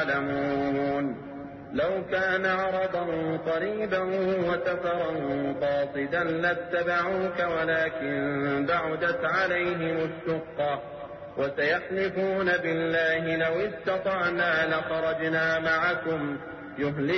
يعلمون. لو كان عرضا قريبا وسفرا قاصدا لاتبعوك ولكن بعدت عليهم الشقة وسيحلفون بالله لو استطعنا لخرجنا معكم